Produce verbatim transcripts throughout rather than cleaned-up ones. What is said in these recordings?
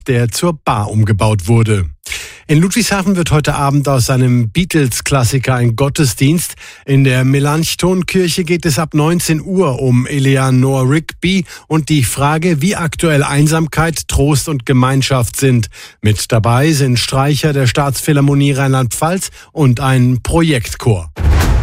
der zur Bar umgebaut wurde. In Ludwigshafen wird heute Abend aus seinem Beatles-Klassiker ein Gottesdienst. In der Melanchthon-Kirche geht es ab neunzehn Uhr um Eleanor Rigby und die Frage, wie aktuell Einsamkeit, Trost und Gemeinschaft sind. Mit dabei sind Streicher der Staatsphilharmonie Rheinland-Pfalz und ein Projektchor.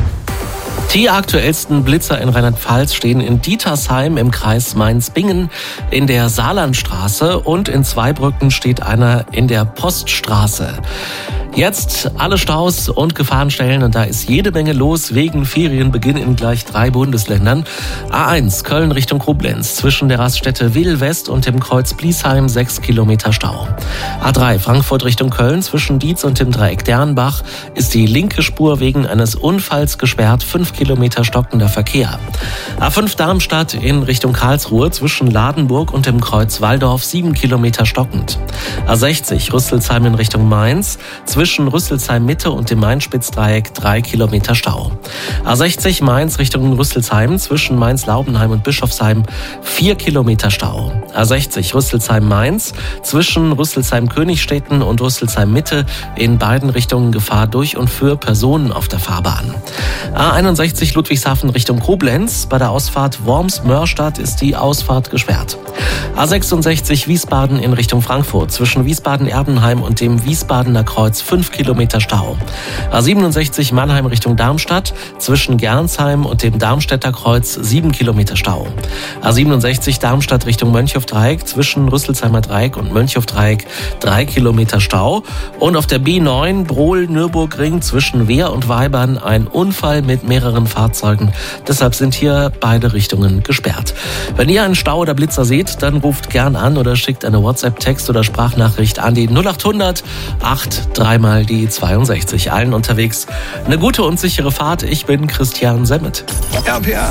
Die aktuellsten Blitzer in Rheinland-Pfalz stehen in Dietersheim im Kreis Mainz-Bingen, in der Saarlandstraße, und in Zweibrücken steht einer in der Poststraße. Jetzt alle Staus und Gefahrenstellen, und da ist jede Menge los wegen Ferienbeginn in gleich drei Bundesländern. A eins Köln Richtung Koblenz, zwischen der Raststätte Wedel West und dem Kreuz Bliesheim sechs Kilometer Stau. A drei Frankfurt Richtung Köln, zwischen Dietz und dem Dreieck Dernbach ist die linke Spur wegen eines Unfalls gesperrt, fünf Kilometer stockender Verkehr. A fünf Darmstadt in Richtung Karlsruhe, zwischen Ladenburg und dem Kreuz Walldorf sieben Kilometer stockend. A sechzig Rüsselsheim in Richtung Mainz, zwischen Rüsselsheim Mitte und dem Main-Spitz-Dreieck drei Kilometer Stau. A sechzig Mainz Richtung Rüsselsheim, zwischen Mainz-Laubenheim und Bischofsheim vier Kilometer Stau. A sechzig Rüsselsheim-Mainz, zwischen Rüsselsheim-Königstetten und Rüsselsheim Mitte in beiden Richtungen Gefahr durch und für Personen auf der Fahrbahn. A einundsechzig Ludwigshafen Richtung Koblenz, bei der Ausfahrt Worms-Mörstadt ist die Ausfahrt gesperrt. A sechsundsechzig Wiesbaden in Richtung Frankfurt, zwischen Wiesbaden-Erbenheim und dem Wiesbadener Kreuz fünf Kilometer Stau. A siebenundsechzig Mannheim Richtung Darmstadt, zwischen Gernsheim und dem Darmstädter Kreuz sieben Kilometer Stau. A siebenundsechzig Darmstadt Richtung Mönchhof-Dreieck, zwischen Rüsselsheimer Dreieck und Mönchhof-Dreieck drei Kilometer Stau. Und auf der B neun Brohl-Nürburgring zwischen Wehr und Weibern ein Unfall mit mehreren Fahrzeugen. Deshalb sind hier beide Richtungen gesperrt. Wenn ihr einen Stau oder Blitzer seht, dann ruft gern an oder schickt eine WhatsApp-Text- oder Sprachnachricht an die null acht hundert acht dreimal die zweiundsechzig. Allen unterwegs eine gute und sichere Fahrt. Ich bin Christian Semmet. R P A